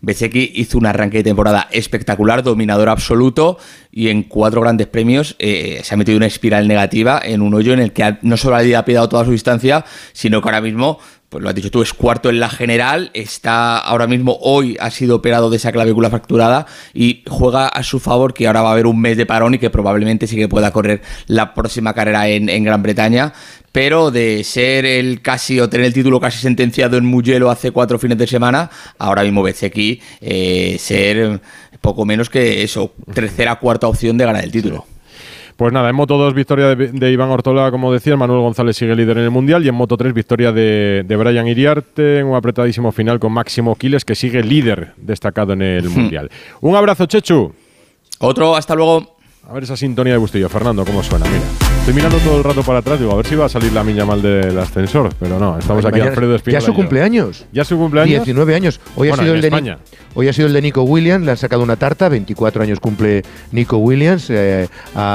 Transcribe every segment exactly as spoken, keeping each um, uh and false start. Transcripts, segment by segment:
Bezzecchi hizo un arranque de temporada espectacular, dominador absoluto, y en cuatro grandes premios eh, se ha metido una espiral negativa en un hoyo en el que ha, no solo ha pillado toda su distancia, sino que ahora mismo, pues lo has dicho tú, es cuarto en la general, está ahora mismo, hoy ha sido operado de esa clavícula fracturada y juega a su favor que ahora va a haber un mes de parón y que probablemente sí que pueda correr la próxima carrera en, en Gran Bretaña, pero de ser el casi, o tener el título casi sentenciado en Mugello hace cuatro fines de semana, ahora mismo Bezzecchi eh, ser poco menos que eso, tercera, cuarta opción de ganar el título. Pues nada, en Moto dos, victoria de, de Iván Ortola, como decía, Manuel González sigue líder en el Mundial, y en Moto tres, victoria de, de Brian Iriarte en un apretadísimo final con Máximo Quiles, que sigue líder destacado en el Mundial. Un abrazo, Chechu. Otro, hasta luego. A ver esa sintonía de Bustillo, Fernando, cómo suena, mira. Estoy mirando todo el rato para atrás, digo, a ver si va a salir la miña mal del ascensor, pero no, estamos aquí Alfredo Espinola. Ya su cumpleaños. Ya su cumpleaños. diecinueve años. Hoy, bueno, ha sido el de Ni- hoy ha sido el de Nico Williams, le han sacado una tarta, veinticuatro años cumple Nico Williams, eh,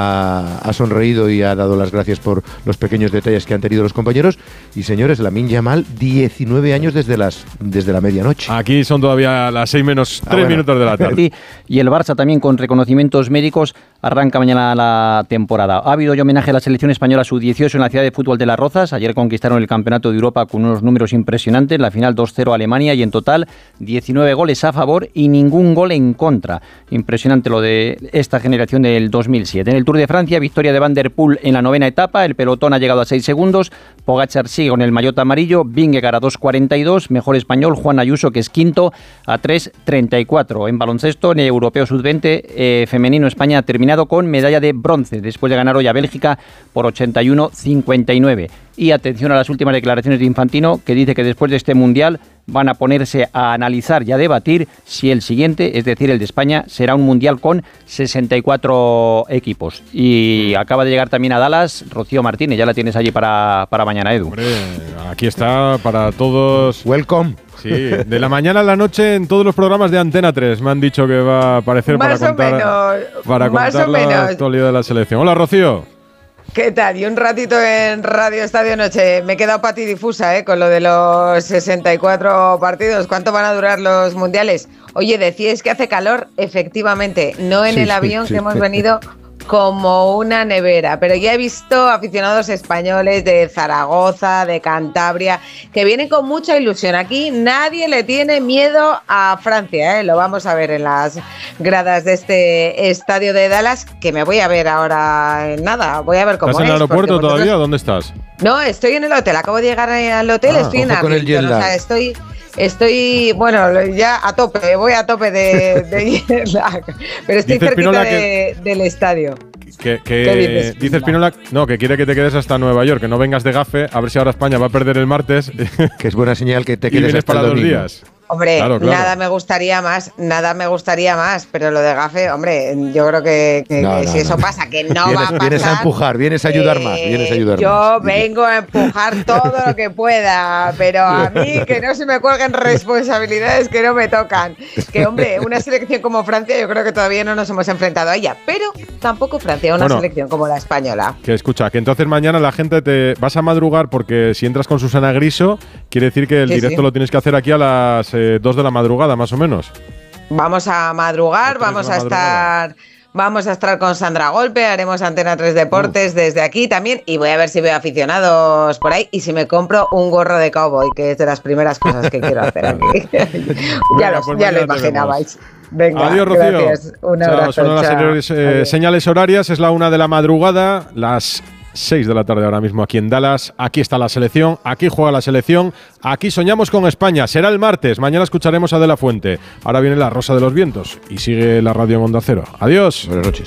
ha, ha sonreído y ha dado las gracias por los pequeños detalles que han tenido los compañeros. Y señores, Lamine Yamal, diecinueve años desde las desde la medianoche. Aquí son todavía las seis menos tres ah, bueno. minutos de la tarde. Y el Barça también, con reconocimientos médicos, arranca mañana la temporada. Ha habido hoy homenaje a la selección española sub dieciocho en la ciudad de fútbol de Las Rozas. Ayer conquistaron el Campeonato de Europa con unos números impresionantes. La final dos cero a Alemania, y en total diecinueve goles a favor y ningún gol en contra. Impresionante lo de esta generación del dos mil siete. En el Tour de Francia, victoria de Van der Poel en la novena etapa. El pelotón ha llegado a seis segundos. Pogačar sigue con el maillot amarillo. Vingegaard a dos cuarenta y dos. Mejor español Juan Ayuso, que es quinto, a tres treinta y cuatro. En baloncesto, en el Europeo sub veinte eh, femenino, España ha terminado con medalla de bronce después de ganar hoy a Bélgica por ochenta y uno cincuenta y nueve. Y atención a las últimas declaraciones de Infantino, que dice que después de este Mundial van a ponerse a analizar y a debatir si el siguiente, es decir, el de España, será un Mundial con sesenta y cuatro equipos. Y acaba de llegar también a Dallas Rocío Martínez, ya la tienes allí para, para mañana, Edu. Hombre, aquí está para todos. Welcome. Sí, de la mañana a la noche en todos los programas de Antena tres me han dicho que va a aparecer más para contar, menos, para contar la menos. actualidad de la selección. Hola, Rocío. ¿Qué tal? Y un ratito en Radio Estadio Noche. Me he quedado patidifusa ¿eh? con lo de los sesenta y cuatro partidos. ¿Cuánto van a durar los mundiales? Oye, decíais que hace calor, efectivamente, no en sí, el avión sí, que sí. hemos venido como una nevera, pero ya he visto aficionados españoles de Zaragoza, de Cantabria, que vienen con mucha ilusión. Aquí nadie le tiene miedo a Francia, ¿eh? Lo vamos a ver en las gradas de este estadio de Dallas, que me voy a ver ahora en nada, voy a ver cómo es. ¿Estás en el aeropuerto vosotros... todavía? ¿Dónde estás? No, estoy en el hotel, acabo de llegar al hotel, ah, estoy en Arlington, o sea, estoy... Estoy, bueno, ya a tope, voy a tope de, de jet lag, pero estoy cerquita de, que, del estadio. Que, que dices, dice Spinola, no, que quiere que te quedes hasta Nueva York, que no vengas de gafe, a ver si ahora España va a perder el martes. Que es buena señal que te quedes hasta para el dos días. Hombre, claro, claro. nada me gustaría más, nada me gustaría más, pero lo de gafe, hombre, yo creo que, que, no, que no, si no. eso pasa, que no vienes, va a pasar. Vienes a empujar, vienes a ayudar eh, más, vienes a ayudar yo más. Yo vengo a empujar todo lo que pueda, pero a mí que no se me cuelguen responsabilidades que no me tocan. Que, hombre, una selección como Francia, yo creo que todavía no nos hemos enfrentado a ella, pero tampoco Francia, una bueno, selección como la española. Que escucha, que entonces mañana la gente te vas a madrugar, porque si entras con Susana Griso, quiere decir que el sí, directo sí. lo tienes que hacer aquí a las eh, dos de la madrugada. Más o menos. Vamos a madrugar, vamos a estar vamos a estar con Sandra Golpe, haremos Antena tres Deportes uh. desde aquí también, y voy a ver si veo aficionados por ahí y si me compro un gorro de cowboy, que es de las primeras cosas que quiero hacer aquí. ya Venga, lo, pues ya lo imaginabais. Venga, adiós, Rocío. Gracias. Un abrazo. Chao, son las señores, eh, señales horarias, es la una de la madrugada, las seis de la tarde ahora mismo aquí en Dallas. Aquí está la selección, aquí juega la selección, aquí soñamos con España. Será el martes, mañana escucharemos a De La Fuente. Ahora viene La Rosa de los Vientos y sigue la radio en Onda Cero. Adiós. Buenas noches.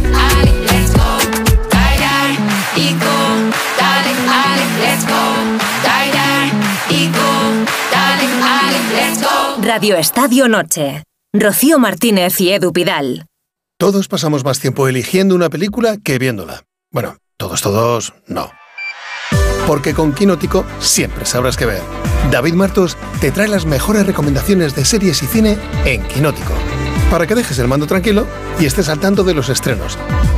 Radio Estadio Noche. Rocío Martínez y Edu Pidal. Todos pasamos más tiempo eligiendo una película que viéndola. Bueno, todos, todos, no. Porque con Quinótico siempre sabrás qué ver. David Martos te trae las mejores recomendaciones de series y cine en Quinótico. Para que dejes el mando tranquilo y estés al tanto de los estrenos,